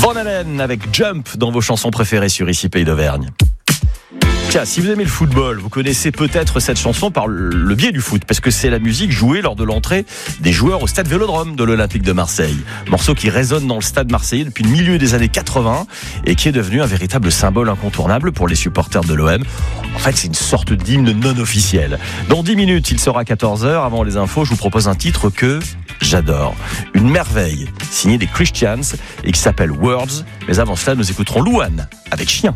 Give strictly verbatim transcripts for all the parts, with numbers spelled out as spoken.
Van Halen avec Jump dans vos chansons préférées sur Ici Pays d'Auvergne. Tiens, si vous aimez le football, vous connaissez peut-être cette chanson par le biais du foot, parce que c'est la musique jouée lors de l'entrée des joueurs au stade Vélodrome de l'Olympique de Marseille. Morceau qui résonne dans le stade marseillais depuis le milieu des années quatre-vingts et qui est devenu un véritable symbole incontournable pour les supporters de l'O M. En fait, c'est une sorte d'hymne non officiel. Dans dix minutes, il sera quatorze heures. Avant les infos, je vous propose un titre que j'adore. Une merveille, signée des Christians et qui s'appelle Words. Mais avant cela, nous écouterons Louane avec Chien.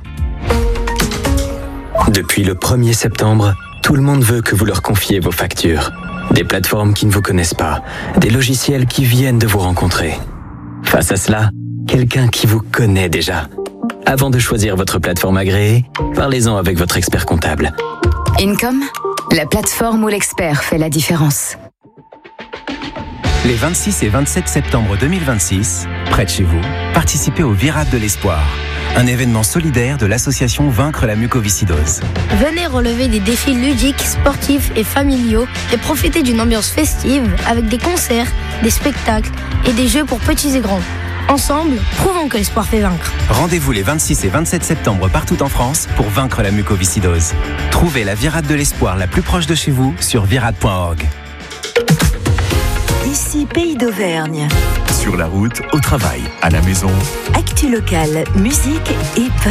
Depuis le premier septembre, tout le monde veut que vous leur confiez vos factures. Des plateformes qui ne vous connaissent pas, des logiciels qui viennent de vous rencontrer. Face à cela, quelqu'un qui vous connaît déjà. Avant de choisir votre plateforme agréée, parlez-en avec votre expert comptable. Income, la plateforme où l'expert fait la différence. Les vingt-six et vingt-sept septembre deux mille vingt-six, près de chez vous, participez au Virade de l'Espoir, un événement solidaire de l'association Vaincre la mucoviscidose. Venez relever des défis ludiques, sportifs et familiaux et profiter d'une ambiance festive avec des concerts, des spectacles et des jeux pour petits et grands. Ensemble, prouvons que l'espoir fait vaincre. Rendez-vous les vingt-six et vingt-sept septembre partout en France pour vaincre la mucoviscidose. Trouvez la Virade de l'Espoir la plus proche de chez vous sur virade point org. Ici Pays d'Auvergne. Sur la route, au travail, à la maison. Actu locale, musique et